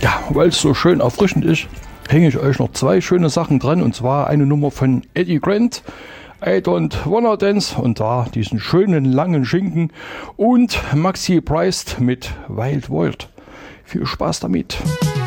Ja, weil es so schön erfrischend ist, hänge ich euch noch 2 schöne Sachen dran. Und zwar eine Nummer von Eddie Grant, I Don't Wanna Dance, und da diesen schönen langen Schinken, und Maxi Priest mit Wild World. Viel Spaß damit.